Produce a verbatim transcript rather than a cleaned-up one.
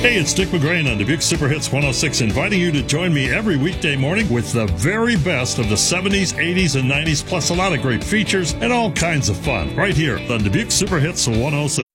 Hey, it's Dick McGrain on Dubuque Super Hits one oh six, inviting you to join me every weekday morning with the very best of the seventies, eighties, and nineties, plus a lot of great features and all kinds of fun, right here on Dubuque Super Hits one oh six.